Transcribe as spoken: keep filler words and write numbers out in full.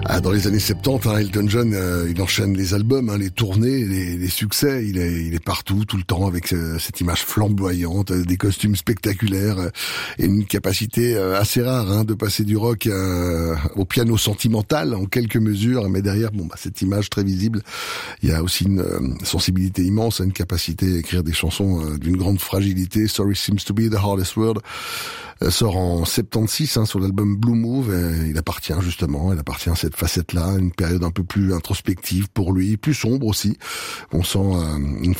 Ah, dans les années soixante-dix, hein, Elton John, euh, il enchaîne les albums, hein, les tournées, les, les succès. Il est, il est partout, tout le temps, avec euh, cette image flamboyante, euh, des costumes spectaculaires euh, et une capacité euh, assez rare hein, de passer du rock euh, au piano sentimental en quelques mesures. Mais derrière, bon, bah, cette image très visible, il y a aussi une euh, sensibilité immense, une capacité à écrire des chansons euh, d'une grande fragilité. Sorry Seems to Be the Hardest Word euh, sort en soixante-seize hein, sur l'album Blue Move. Et il appartient justement, il appartient à cette facette-là, une période un peu plus introspective pour lui, plus sombre aussi. On sent euh, une